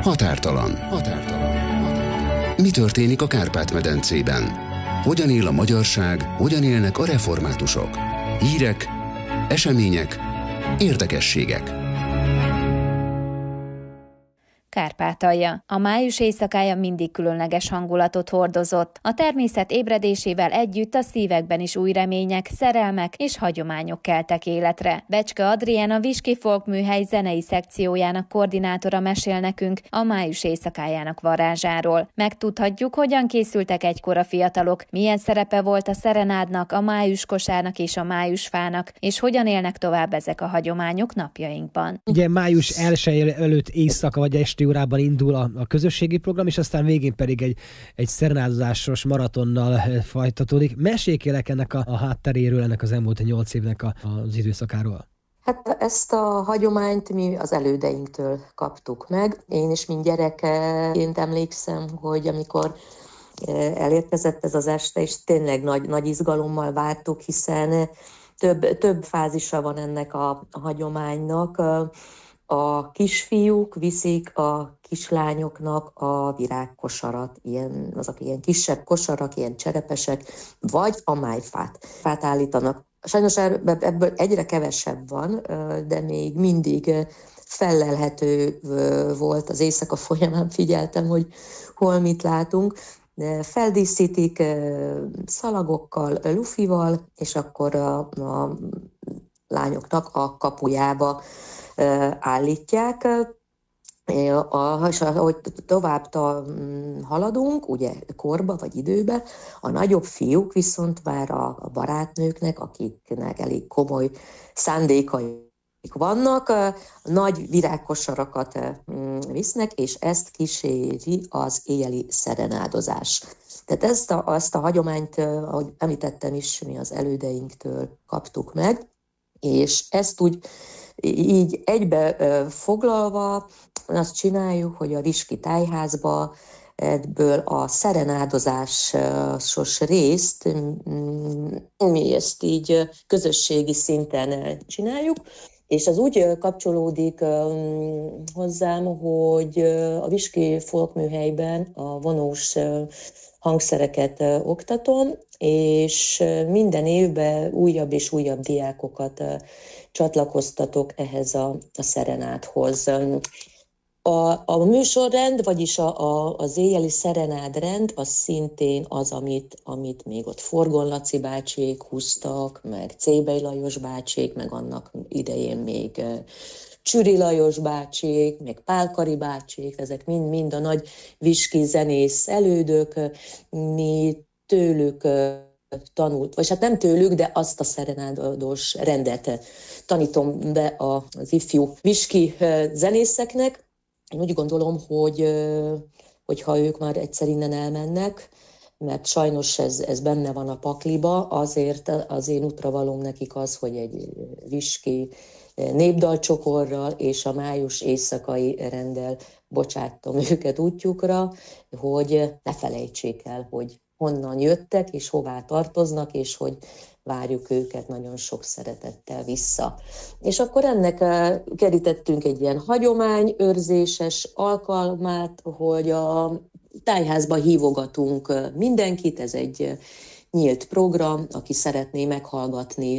Határtalan. Mi történik a Kárpát-medencében? Hogyan él a magyarság, hogyan élnek a reformátusok? Hírek, események, érdekességek. Kárpátalja. A május éjszakája mindig különleges hangulatot hordozott. A természet ébredésével együtt a szívekben is új remények, szerelmek és hagyományok keltek életre. Becske Adrián, a Viski Folkműhely zenei szekciójának koordinátora mesél nekünk a május éjszakájának varázsáról. Megtudhatjuk, hogyan készültek egykor a fiatalok, milyen szerepe volt a szerenádnak, a májuskosárnak és a májusfának, és hogyan élnek tovább ezek a hagyományok napjainkban. Ugye május 1 előtt éjszaka vagy esti órában indul a közösségi program, és aztán végén pedig egy szerenádozásos maratonnal folytatódik. Mesélj ennek a hátteréről, ennek az elmúlt 8 évnek az időszakáról. Hát ezt a hagyományt mi az elődeinktől kaptuk meg. Én is mint gyerekként emlékszem, hogy amikor elérkezett ez az este, és tényleg nagy izgalommal vártuk, hiszen több fázisa van ennek a hagyománynak. A kisfiúk viszik a kislányoknak a virágkosarat, azok ilyen kisebb kosarak, ilyen cserepesek, vagy a májfát állítanak. Sajnos ebből egyre kevesebb van, de még mindig fellelhető volt az éjszaka folyamán, figyeltem, hogy hol mit látunk. Feldíszítik szalagokkal, lufival, és akkor a lányoknak a kapujába állítják, és ahogy tovább haladunk, ugye korba vagy időbe, a nagyobb fiúk viszont már a barátnőknek, akiknek elég komoly szándékai vannak, nagy virágkosarakat visznek, és ezt kíséri az éjjeli szerenádozás. Tehát ezt a hagyományt, ahogy említettem is, mi az elődeinktől kaptuk meg, és ezt úgy így egybe foglalva azt csináljuk, hogy a Viski tájházba ebből a szerenádozásos részt mi ezt így közösségi szinten csináljuk, és az úgy kapcsolódik hozzám, hogy a Viski Folkműhelyben a vonós hangszereket oktatom, és minden évben újabb és újabb diákokat csatlakoztatok ehhez a szerenádhoz. A műsorrend, vagyis az éjjeli szerenádrend, az szintén az, amit még ott Forgon Laci bácsék húztak, meg Cébely Lajos bácsék, meg annak idején még Csüri Lajos bácsék, meg Pálkari bácsék, ezek mind a nagy viski zenész elődök, mi tőlük tanult, vagy hát nem tőlük, de azt a szerenádós rendet tanítom be az ifjú viski zenészeknek. Én úgy gondolom, hogy ha ők már egyszer innen elmennek, mert sajnos ez benne van a pakliba, azért az én útravalóm nekik az, hogy egy viski népdalcsokorral és a május éjszakai renddel bocsátom őket útjukra, hogy ne felejtsék el, hogy honnan jöttek, és hová tartoznak, és hogy várjuk őket nagyon sok szeretettel vissza. És akkor ennek kerítettünk egy ilyen hagyományőrzéses alkalmát, hogy a tájházba hívogatunk mindenkit, ez egy nyílt program, aki szeretné meghallgatni,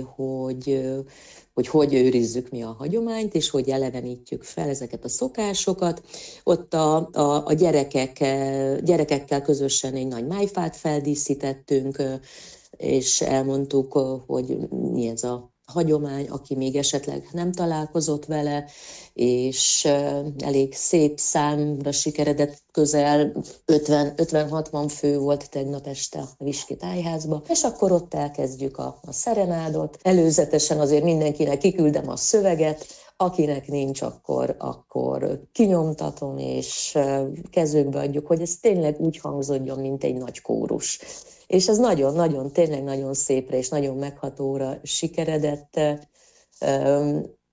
hogy őrizzük mi a hagyományt, és hogy elevenítjük fel ezeket a szokásokat. Ott a gyerekekkel közösen egy nagy májfát feldíszítettünk, és elmondtuk, hogy mi ez a hagyomány, aki még esetleg nem találkozott vele, és elég szép számra sikeredett, közel 50-60 fő volt tegnap este a Viski tájházba, és akkor ott elkezdjük a szerenádot. Előzetesen azért mindenkinek kiküldem a szöveget, akinek nincs, akkor kinyomtatom, és kezükbe adjuk, hogy ez tényleg úgy hangzódjon, mint egy nagy kórus. És ez nagyon-nagyon, tényleg nagyon szépre és nagyon meghatóra sikeredett.